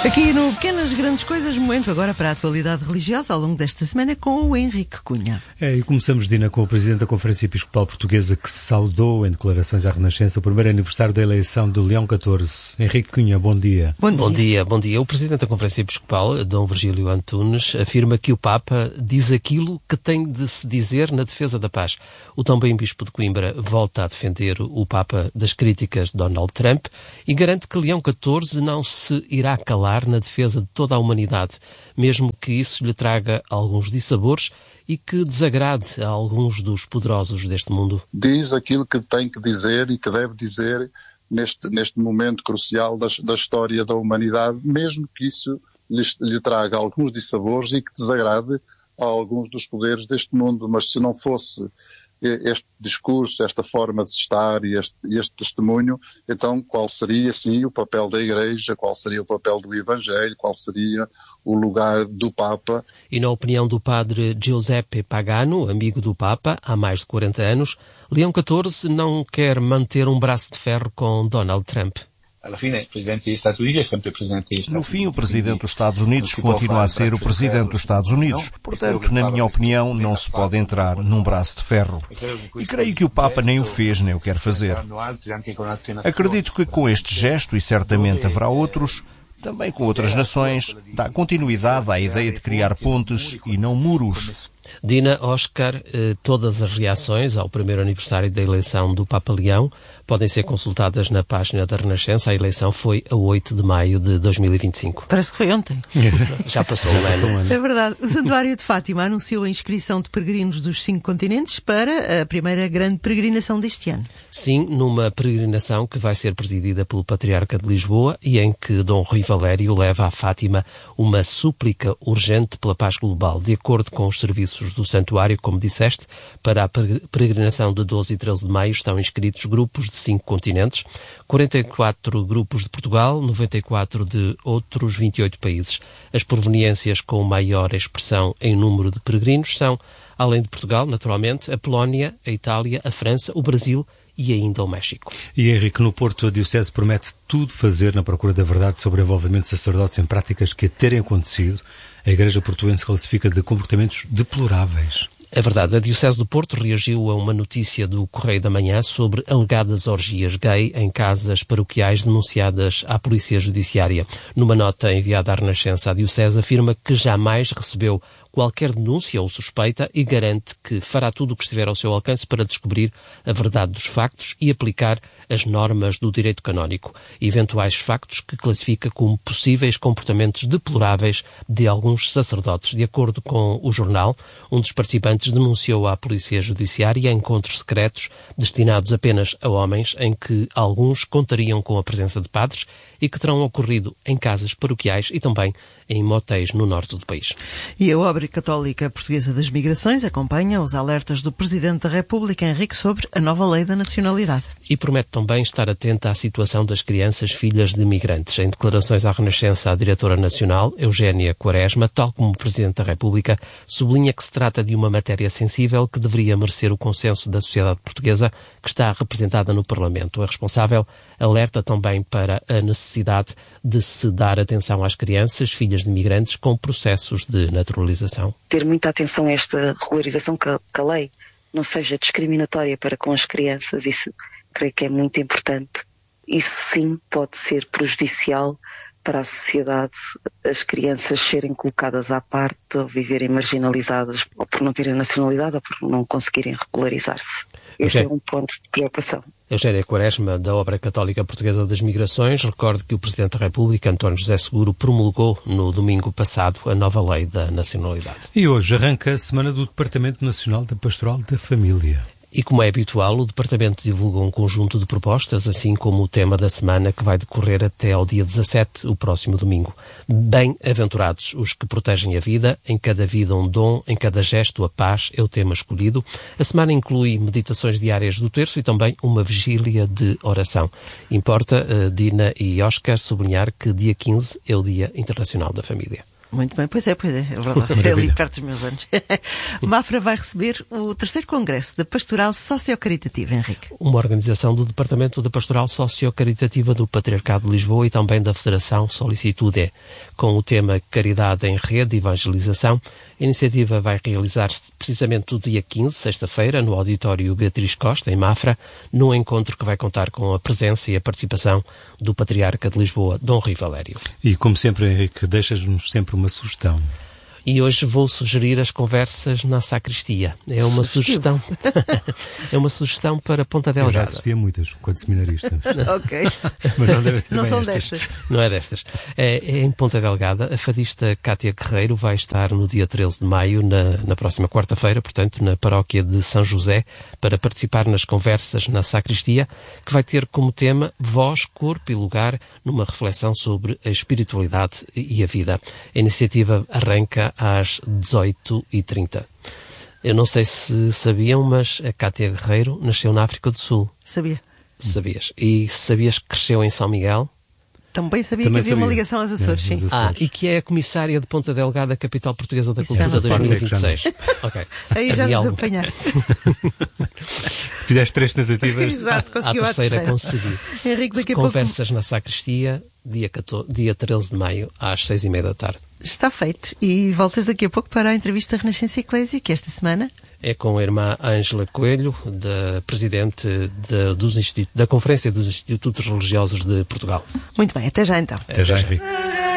Aqui no Pequenas Grandes Coisas, momento agora para a atualidade religiosa ao longo desta semana com o Henrique Cunha. E começamos, Dina, com o Presidente da Conferência Episcopal Portuguesa que saudou em declarações à Renascença o primeiro aniversário da eleição de Leão XIV. Henrique Cunha, bom dia. Bom dia. O Presidente da Conferência Episcopal, Dom Virgílio Antunes, afirma que o Papa diz aquilo que tem de se dizer na defesa da paz. O também Bispo de Coimbra volta a defender o Papa das críticas de Donald Trump e garante que Leão XIV não se irá calar na defesa de toda a humanidade, mesmo que isso lhe traga alguns dissabores e que desagrade a alguns dos poderosos deste mundo. Diz aquilo que tem que dizer e que deve dizer neste momento crucial da história da humanidade, mesmo que isso lhe traga alguns dissabores e que desagrade a alguns dos poderes deste mundo. Mas se não fosse este discurso, esta forma de estar e este testemunho, então qual seria, sim, o papel da Igreja, qual seria o papel do Evangelho, qual seria o lugar do Papa? E na opinião do padre Giuseppe Pagano, amigo do Papa há mais de 40 anos, Leão XIV não quer manter um braço de ferro com Donald Trump. No fim, o Presidente dos Estados Unidos continua a ser o Presidente dos Estados Unidos. Portanto, na minha opinião, não se pode entrar num braço de ferro. E creio que o Papa nem o fez, nem o quer fazer. Acredito que com este gesto, e certamente haverá outros, também com outras nações, dá continuidade à ideia de criar pontes e não muros. Dina, Oscar, todas as reações ao primeiro aniversário da eleição do Papa Leão podem ser consultadas na página da Renascença. A eleição foi a 8 de maio de 2025. Parece que foi ontem. Já passou um ano. É verdade. O Santuário de Fátima anunciou a inscrição de peregrinos dos 5 continentes para a primeira grande peregrinação deste ano. Sim, numa peregrinação que vai ser presidida pelo Patriarca de Lisboa e em que Dom Rui Valério leva a Fátima uma súplica urgente pela paz global. De acordo com os serviços do Santuário, como disseste, para a peregrinação de 12 e 13 de maio estão inscritos grupos de 5 continentes, 44 grupos de Portugal, 94 de outros 28 países. As proveniências com maior expressão em número de peregrinos são, além de Portugal, naturalmente, a Polónia, a Itália, a França, o Brasil e ainda o México. E Henrique, no Porto, a Diocese promete tudo fazer na procura da verdade sobre o envolvimento de sacerdotes em práticas que a terem acontecido. A Igreja Portuense classifica de comportamentos deploráveis. É verdade. A Diocese do Porto reagiu a uma notícia do Correio da Manhã sobre alegadas orgias gay em casas paroquiais denunciadas à Polícia Judiciária. Numa nota enviada à Renascença, a Diocese afirma que jamais recebeu qualquer denúncia ou suspeita e garante que fará tudo o que estiver ao seu alcance para descobrir a verdade dos factos e aplicar as normas do direito canónico. Eventuais factos que classifica como possíveis comportamentos deploráveis de alguns sacerdotes. De acordo com o jornal, um dos participantes denunciou à Polícia Judiciária encontros secretos destinados apenas a homens em que alguns contariam com a presença de padres e que terão ocorrido em casas paroquiais e também em motéis no norte do país. E a Obra Católica Portuguesa das Migrações acompanha os alertas do Presidente da República, Henrique, sobre a nova lei da nacionalidade. E promete também estar atenta à situação das crianças filhas de migrantes. Em declarações à Renascença, a Diretora Nacional, Eugénia Quaresma, tal como o Presidente da República, sublinha que se trata de uma matéria sensível que deveria merecer o consenso da sociedade portuguesa, que está representada no Parlamento. A responsável alerta também para a necessidade de se dar atenção às crianças filhas de imigrantes com processos de naturalização. Ter muita atenção a esta regularização, que a lei não seja discriminatória para com as crianças, isso creio que é muito importante. Isso sim pode ser prejudicial para a sociedade, as crianças serem colocadas à parte ou viverem marginalizadas ou por não terem nacionalidade ou por não conseguirem regularizar-se. Esse é um ponto de preocupação. Eugénia Quaresma, da Obra Católica Portuguesa das Migrações, recordo que o Presidente da República, António José Seguro, promulgou no domingo passado a nova lei da nacionalidade. E hoje arranca a semana do Departamento Nacional da Pastoral da Família. E como é habitual, o Departamento divulga um conjunto de propostas, assim como o tema da semana que vai decorrer até ao dia 17, o próximo domingo. Bem-aventurados os que protegem a vida, em cada vida um dom, em cada gesto a paz é o tema escolhido. A semana inclui meditações diárias do terço e também uma vigília de oração. Importa, Dina e Oscar, sublinhar que dia 15 é o Dia Internacional da Família. Muito bem, pois é verdade. É ali perto dos meus anos. Mafra vai receber o 3º Congresso da Pastoral Sociocaritativa, Henrique. Uma organização do Departamento de Pastoral Sociocaritativa do Patriarcado de Lisboa e também da Federação Solicitude. Com o tema Caridade em Rede e Evangelização, a iniciativa vai realizar-se precisamente no dia 15, sexta-feira, no Auditório Beatriz Costa, em Mafra, num encontro que vai contar com a presença e a participação do Patriarca de Lisboa, Dom Rui Valério. E, como sempre, Henrique, deixas-nos sempre uma sugestão. E hoje vou sugerir as conversas na sacristia. É uma sugestão. É uma sugestão para Ponta Delgada. Eu já assisti a muitas, quando seminarista. Ok. Mas não são destas. Não é destas. É em Ponta Delgada. A fadista Cátia Guerreiro vai estar no dia 13 de maio, na próxima quarta-feira, portanto, na paróquia de São José, para participar nas conversas na sacristia, que vai ter como tema Voz, Corpo e Lugar, numa reflexão sobre a espiritualidade e a vida. A iniciativa arranca às 18h30. Eu não sei se sabiam, mas a Cátia Guerreiro nasceu na África do Sul. Sabia. Sabias? E sabias que cresceu em São Miguel? Também sabia que havia uma ligação aos Açores, sim. E que é a comissária de Ponta Delgada, capital portuguesa da cultura 2026. Ok. Aí já nos apanhar. Fizeste 3 tentativas. Exato, conseguiu a terceira consegui. Henrique, daqui a Conversas na sacristia, dia 13 de maio, às 6h30 da tarde. Está feito. E voltas daqui a pouco para a entrevista Renascença Eclésia, que esta semana é com a irmã Ângela Coelho, presidente da Conferência dos Institutos Religiosos de Portugal. Muito bem, até já então. Até já, Henrique.